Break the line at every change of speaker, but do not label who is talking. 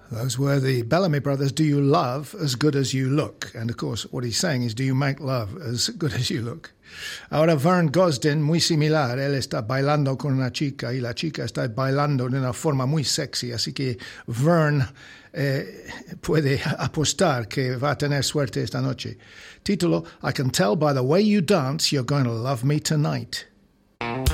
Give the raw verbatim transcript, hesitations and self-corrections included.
Those were the Bellamy Brothers, Do You Love As Good As You Look? And of course, what he's saying is, do you make love as good as you look? Ahora Vern Gosdin, muy similar, él está bailando con una chica y la chica está bailando de una forma muy sexy, así que Vern eh, puede apostar que va a tener suerte esta noche. Título, I Can Tell By The Way You Dance You're Going to Love Me Tonight.